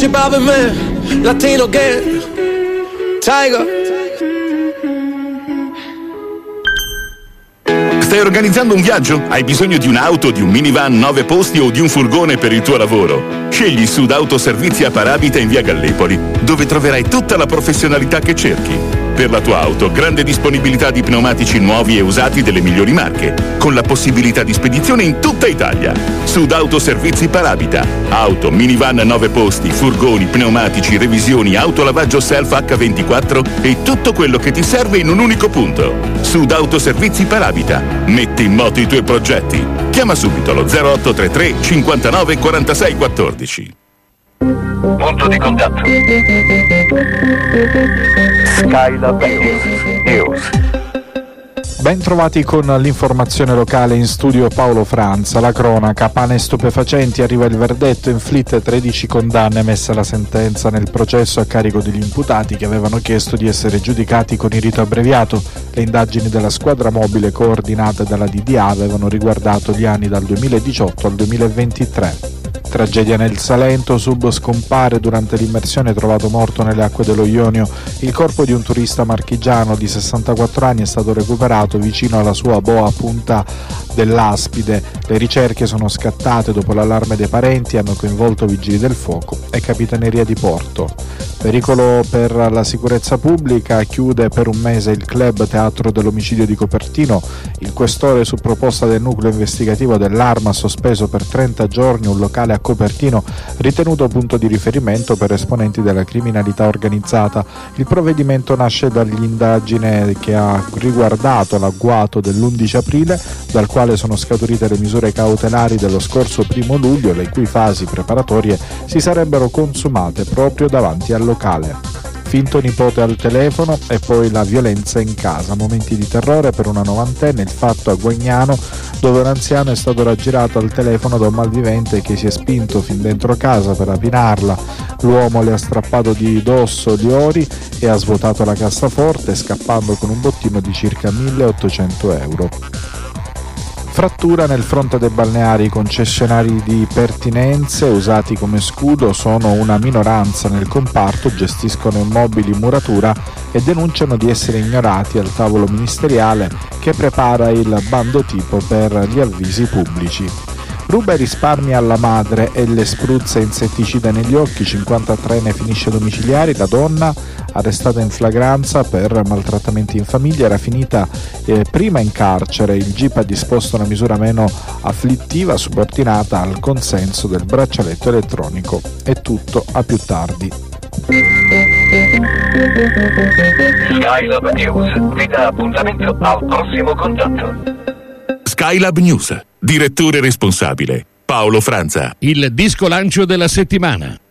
Principal per me, Latino Gang, Tiger. Stai organizzando un viaggio? Hai bisogno di un'auto, di un minivan 9 posti o di un furgone per il tuo lavoro? Scegli Sud Autoservizi a Paravita in via Gallipoli, dove troverai tutta la professionalità che cerchi. Per la tua auto, grande disponibilità di pneumatici nuovi e usati delle migliori marche, con la possibilità di spedizione in tutta Italia. Sud Autoservizi Paravita. Auto, minivan 9 posti, furgoni, pneumatici, revisioni, autolavaggio self H24 e tutto quello che ti serve in un unico punto. Sud Autoservizi Paravita. Metti in moto i tuoi progetti. Chiama subito lo 0833 59 46 14. Punto di contatto. Skylab News. Ben trovati con l'informazione locale, in studio Paolo Franza. La cronaca, pane e stupefacenti, arriva il verdetto, inflitte 13 condanne, messa la sentenza nel processo a carico degli imputati che avevano chiesto di essere giudicati con il rito abbreviato. Le indagini della squadra mobile coordinate dalla DDA avevano riguardato gli anni dal 2018 al 2023. Tragedia nel Salento, sub scompare durante l'immersione trovato morto nelle acque dello Ionio. Il corpo di un turista marchigiano di 64 anni è stato recuperato vicino alla sua boa Punta dell'Aspide. Le ricerche sono scattate dopo l'allarme dei parenti, hanno coinvolto vigili del fuoco e capitaneria di porto. Pericolo per la sicurezza pubblica, chiude per un mese il club teatro dell'omicidio di Copertino. Il questore, su proposta del nucleo investigativo dell'Arma, ha sospeso per 30 giorni un locale a Copertino ritenuto punto di riferimento per esponenti della criminalità organizzata. Il provvedimento nasce dall'indagine che ha riguardato l'agguato dell'11 aprile, dal quale sono scaturite le misure cautelari dello scorso 1 luglio, le cui fasi preparatorie si sarebbero consumate proprio davanti al locale. Finto nipote al telefono e poi la violenza in casa, momenti di terrore per una novantenne, il fatto a Guagnano, dove un anziano è stato raggirato al telefono da un malvivente che si è spinto fin dentro casa per rapinarla. L'uomo le ha strappato di dosso gli ori e ha svuotato la cassaforte, scappando con un bottino di circa 1.800 euro. Frattura nel fronte dei balneari. I concessionari di pertinenze usati come scudo sono una minoranza nel comparto, gestiscono immobili in muratura e denunciano di essere ignorati al tavolo ministeriale che prepara il bando tipo per gli avvisi pubblici. Ruba i risparmi alla madre e le spruzza insetticida negli occhi, 53enne finisce domiciliari. La donna, arrestata in flagranza per maltrattamenti in famiglia, era finita prima in carcere. Il GIP ha disposto una misura meno afflittiva subordinata al consenso del braccialetto elettronico. È tutto, a più tardi. Skylab News vi dà appuntamento al prossimo contatto. Skylab News. Direttore responsabile Paolo Franza. Il disco lancio della settimana.